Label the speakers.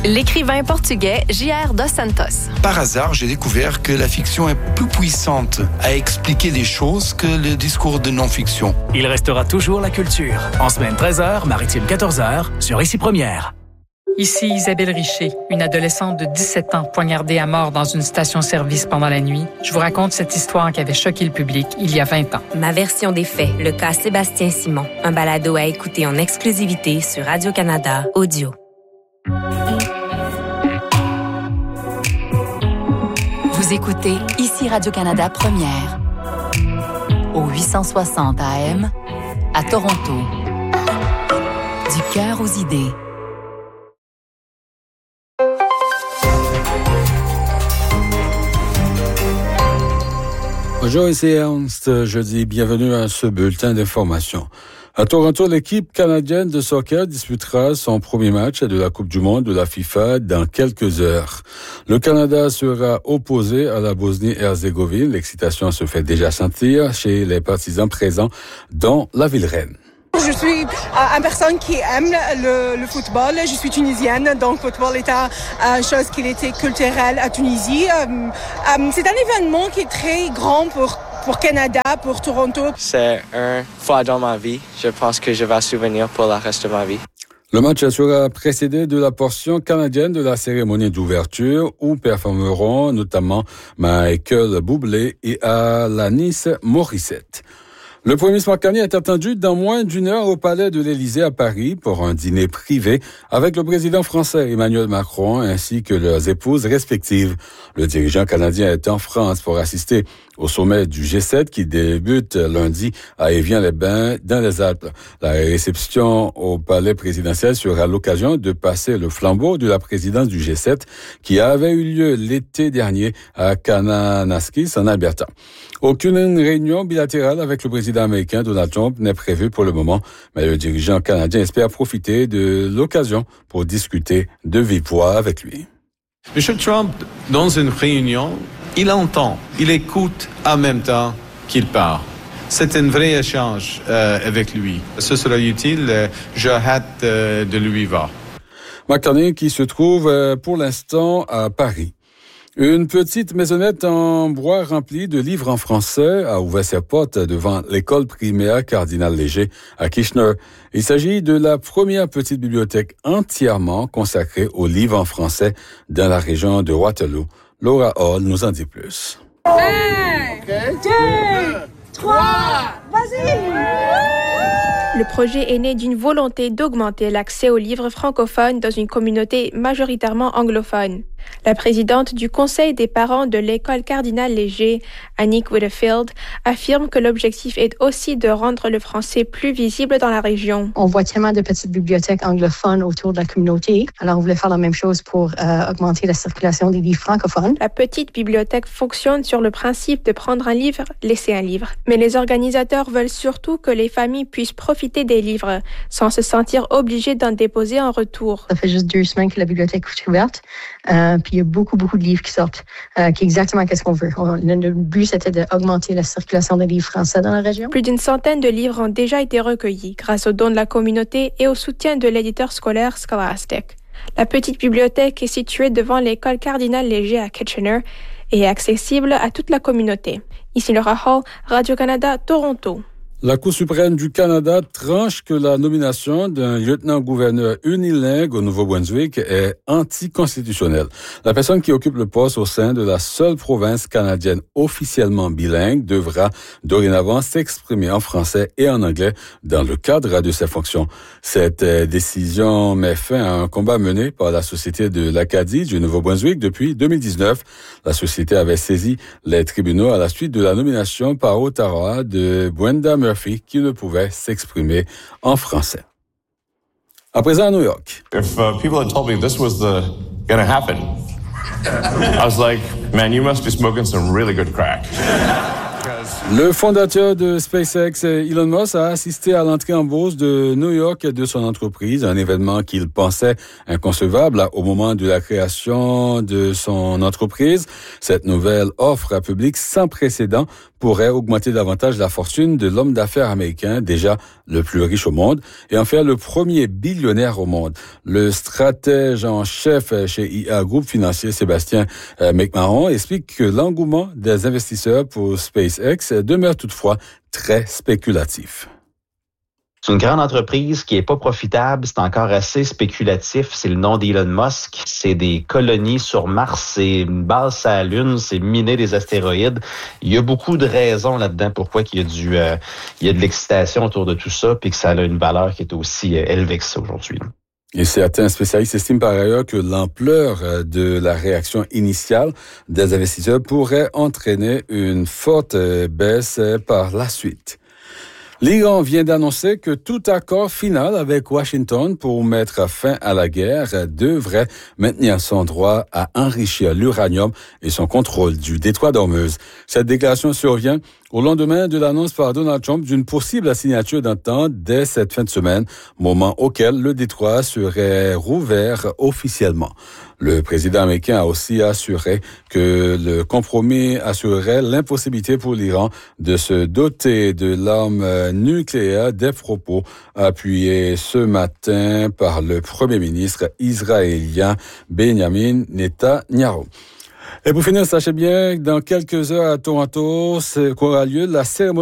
Speaker 1: L'écrivain portugais J.R. dos Santos.
Speaker 2: Par hasard, j'ai découvert que la fiction est plus puissante à expliquer des choses que le discours de non-fiction.
Speaker 3: Il restera toujours la culture. En semaine 13h, maritime 14h, sur Ici Première.
Speaker 4: Ici Isabelle Richer, une adolescente de 17 ans poignardée à mort dans une station-service pendant la nuit. Je vous raconte cette histoire qui avait choqué le public il y a 20 ans.
Speaker 5: Ma version des faits, le cas Sébastien Simon. Un balado à écouter en exclusivité sur Radio-Canada Audio.
Speaker 6: Vous écoutez Ici Radio-Canada Première. Au 860 AM, à Toronto. Du cœur aux idées.
Speaker 7: Bonjour, ici Ernst. Je dis bienvenue à ce bulletin d'information. À Toronto, l'équipe canadienne de soccer disputera son premier match de la Coupe du monde de la FIFA dans quelques heures. Le Canada sera opposé à la Bosnie-Herzégovine. L'excitation se fait déjà sentir chez les partisans présents dans la ville reine.
Speaker 8: Je suis une personne qui aime le football. Je suis tunisienne, donc le football est une chose qui était culturelle à Tunisie. C'est un événement qui est très grand pour Canada, pour Toronto.
Speaker 9: C'est une fois dans ma vie. Je pense que je vais souvenir pour le reste de ma vie.
Speaker 7: Le match sera précédé de la portion canadienne de la cérémonie d'ouverture où performeront notamment Michael Bublé et Alanis Morissette. Le premier ministre Marc-Carney est attendu dans moins d'une heure au Palais de l'Élysée à Paris pour un dîner privé avec le président français Emmanuel Macron ainsi que leurs épouses respectives. Le dirigeant canadien est en France pour assister au sommet du G7 qui débute lundi à Évian-les-Bains dans les Alpes. La réception au palais présidentiel sera l'occasion de passer le flambeau de la présidence du G7 qui avait eu lieu l'été dernier à Kananaskis en Alberta. Aucune réunion bilatérale avec le président américain Donald Trump n'est prévue pour le moment, mais le dirigeant canadien espère profiter de l'occasion pour discuter de vive voix avec lui.
Speaker 10: M. Trump, dans une réunion, il entend, il écoute en même temps qu'il parle. C'est un vrai échange avec lui. Ce sera utile. J'ai hâte de lui voir.
Speaker 7: McCartney qui se trouve pour l'instant à Paris. Une petite maisonnette en bois remplie de livres en français a ouvert ses portes devant l'école primaire Cardinal Léger à Kitchener. Il s'agit de la première petite bibliothèque entièrement consacrée aux livres en français dans la région de Waterloo. Laura Hall nous en dit plus.
Speaker 11: 1, 2, 3, vas-y!
Speaker 12: Le projet est né d'une volonté d'augmenter l'accès aux livres francophones dans une communauté majoritairement anglophone. La présidente du conseil des parents de l'école Cardinal Léger, Annick Whitfield, affirme que l'objectif est aussi de rendre le français plus visible dans la région.
Speaker 13: On voit tellement de petites bibliothèques anglophones autour de la communauté. Alors, on voulait faire la même chose pour augmenter la circulation des livres francophones.
Speaker 12: La petite bibliothèque fonctionne sur le principe de prendre un livre, laisser un livre. Mais les organisateurs veulent surtout que les familles puissent profiter des livres sans se sentir obligées d'en déposer en retour.
Speaker 13: Ça fait juste 2 semaines que la bibliothèque est ouverte. Puis il y a beaucoup de livres qui sortent, qui est exactement ce qu'on veut. Le but, c'était d'augmenter la circulation des livres français dans la région.
Speaker 12: Plus d'une centaine de livres ont déjà été recueillis grâce aux dons de la communauté et au soutien de l'éditeur scolaire Scholastic. La petite bibliothèque est située devant l'école Cardinal Léger à Kitchener et est accessible à toute la communauté. Ici Laura Hall, Radio-Canada, Toronto.
Speaker 7: La Cour suprême du Canada tranche que la nomination d'un lieutenant-gouverneur unilingue au Nouveau-Brunswick est anticonstitutionnelle. La personne qui occupe le poste au sein de la seule province canadienne officiellement bilingue devra dorénavant s'exprimer en français et en anglais dans le cadre de ses fonctions. Cette décision met fin à un combat mené par la Société de l'Acadie du Nouveau-Brunswick depuis 2019. La société avait saisi les tribunaux à la suite de la nomination par Ottawa de Brenda Murphy qui ne pouvait s'exprimer en français. À présent à New York.
Speaker 14: If people had told me this was gonna happen, I was like, man, you must be smoking some really good crack.
Speaker 7: Le fondateur de SpaceX, Elon Musk, a assisté à l'entrée en bourse de New York de son entreprise, un événement qu'il pensait inconcevable au moment de la création de son entreprise. Cette nouvelle offre publique sans précédent pourrait augmenter davantage la fortune de l'homme d'affaires américain, déjà le plus riche au monde, et en faire le premier billionnaire au monde. Le stratège en chef chez IA Groupe Financier, Sébastien McMahon, explique que l'engouement des investisseurs pour SpaceX demeure toutefois très spéculatif.
Speaker 15: C'est une grande entreprise qui est pas profitable, c'est encore assez spéculatif. C'est le nom d'Elon Musk. C'est des colonies sur Mars, c'est une base sur la Lune, c'est miner des astéroïdes. Il y a beaucoup de raisons là-dedans pourquoi il y a de l'excitation autour de tout ça, puis que ça a une valeur qui est aussi élevée que ça aujourd'hui.
Speaker 7: Et certains spécialistes estiment par ailleurs que l'ampleur de la réaction initiale des investisseurs pourrait entraîner une forte baisse par la suite. L'Iran vient d'annoncer que tout accord final avec Washington pour mettre fin à la guerre devrait maintenir son droit à enrichir l'uranium et son contrôle du détroit d'Ormuz. Cette déclaration survient au lendemain de l'annonce par Donald Trump d'une possible signature d'entente dès cette fin de semaine, moment auquel le détroit serait rouvert officiellement. Le président américain a aussi assuré que le compromis assurerait l'impossibilité pour l'Iran de se doter de l'arme nucléaire, des propos appuyés ce matin par le premier ministre israélien Benjamin Netanyahu. Et pour finir, sachez bien que dans quelques heures à Toronto, aura lieu la cérémonie